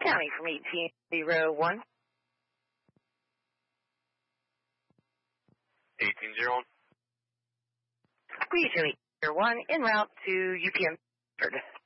County from 1801. 1801. Region 801 en route to UPM.